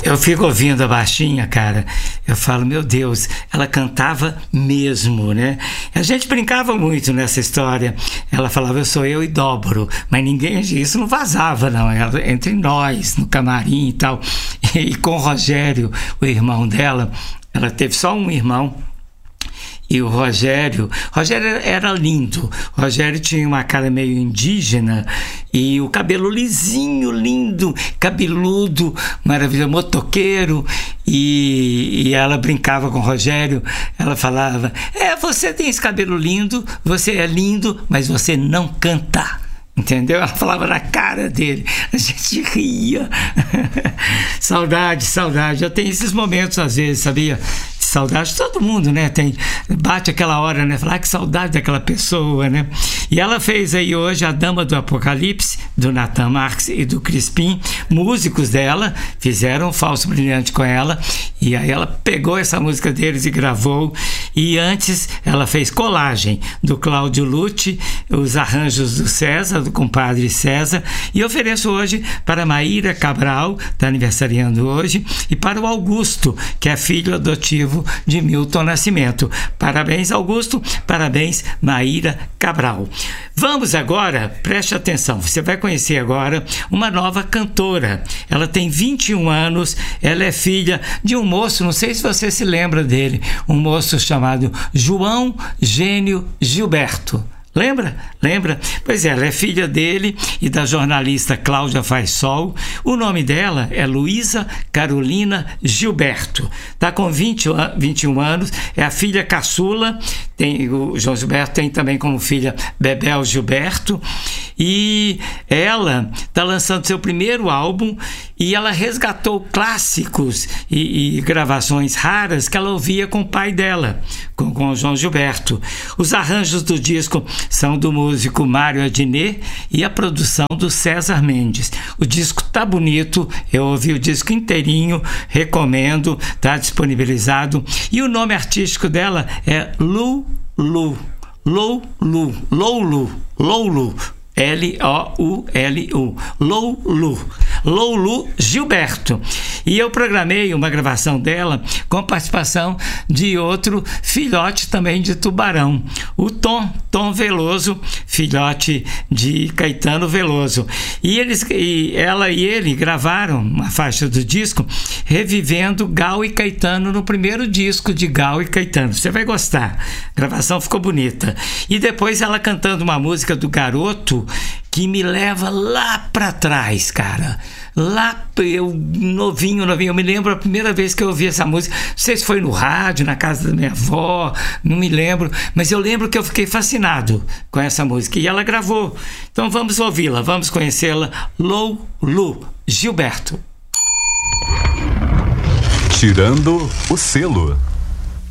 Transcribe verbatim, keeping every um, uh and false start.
Eu fico ouvindo a baixinha, cara, eu falo, meu Deus, ela cantava mesmo, né? A gente brincava muito nessa história. Ela falava, eu sou eu e dobro, mas ninguém, isso não vazava, não. Ela, entre nós, no camarim e tal. E com o Rogério, o irmão dela, ela teve só um irmão. E o Rogério, Rogério era lindo. O Rogério tinha uma cara meio indígena e o cabelo lisinho, lindo, cabeludo, maravilhoso, motoqueiro. E, e ela brincava com o Rogério. Ela falava: é, você tem esse cabelo lindo, você é lindo, mas você não canta. Entendeu? Ela falava na cara dele. A gente ria. Saudade, saudade. Eu tenho esses momentos às vezes, sabia? Saudade de todo mundo, né? Tem, bate aquela hora, né? Falar, ah, que saudade daquela pessoa, né? E ela fez aí hoje A Dama do Apocalipse, do Natan Marques e do Crispim, músicos dela, fizeram um Falso Brilhante com ela, e aí ela pegou essa música deles e gravou. E antes ela fez Colagem, do Cláudio Lucci, os arranjos do César, do compadre César, e ofereço hoje para Maíra Cabral, está aniversariando hoje, e para o Augusto, que é filho adotivo de Milton Nascimento. Parabéns, Augusto, parabéns, Maíra Cabral. Vamos agora, preste atenção, você vai conhecer agora uma nova cantora. Ela tem vinte e um anos, ela é filha de um moço, não sei se você se lembra dele, um moço chamado João Gênio Gilberto. Lembra? Lembra? Pois é, ela é filha dele e da jornalista Cláudia Faisol. O nome dela é Luísa Carolina Gilberto. Está com vinte, vinte e um anos, é a filha caçula. Tem, o João Gilberto tem também como filha Bebel Gilberto. E ela está lançando seu primeiro álbum e ela resgatou clássicos e, e gravações raras que ela ouvia com o pai dela, com, com o João Gilberto. Os arranjos do disco são do músico Mário Adnet e a produção do César Mendes. O disco tá bonito, eu ouvi o disco inteirinho, recomendo, tá disponibilizado. E o nome artístico dela é Lu Lu, Lou Lu, Lou Lu, Lou Lu. L O U L U, Loulu, Loulu Gilberto. E eu programei uma gravação dela com participação de outro filhote também de Tubarão, o Tom, Tom Veloso, filhote de Caetano Veloso. E, eles, e ela e ele gravaram uma faixa do disco revivendo Gal e Caetano no primeiro disco de Gal e Caetano. Você vai gostar, a gravação ficou bonita. E depois ela cantando uma música do Garoto que me leva lá pra trás, cara. Lá, eu novinho, novinho, eu me lembro a primeira vez que eu ouvi essa música, não sei se foi no rádio, na casa da minha avó, não me lembro, mas eu lembro que eu fiquei fascinado com essa música, e ela gravou. Então vamos ouvi-la, vamos conhecê-la. Loulu Gilberto. Tirando o selo.